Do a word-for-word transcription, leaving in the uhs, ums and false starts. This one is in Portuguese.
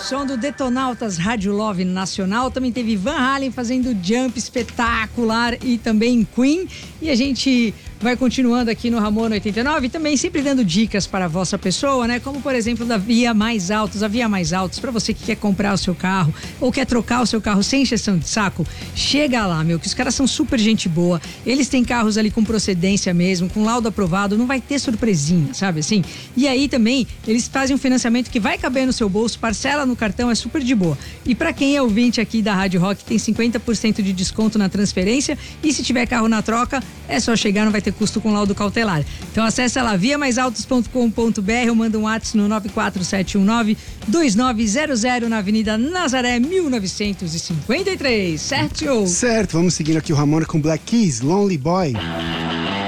som do Detonautas Rádio Love Nacional. Também teve Van Halen fazendo Jump espetacular e também Queen. E a gente vai continuando aqui no Ramona oitenta e nove, também sempre dando dicas para a vossa pessoa, né? Como, por exemplo, da Via Mais Autos. A Via Mais Autos, para você que quer comprar o seu carro ou quer trocar o seu carro sem encheção de saco, chega lá, meu, que os caras são super gente boa. Eles têm carros ali com procedência mesmo, com laudo aprovado, não vai ter surpresinha, sabe assim? E aí também, eles fazem um financiamento que vai caber no seu bolso, parcela no cartão, é super de boa. E para quem é ouvinte aqui da Rádio Rock, tem cinquenta por cento de desconto na transferência e se tiver carro na troca, é só chegar, não vai ter custo com laudo cautelar. Então acessa lá via mais autos ponto com ponto b r ou manda um WhatsApp no nove quatro sete um nove dois nove zero zero na Avenida Nazaré mil novecentos e cinquenta e três, certo? Certo, vamos seguindo aqui o Ramona com Black Keys, Lonely Boy.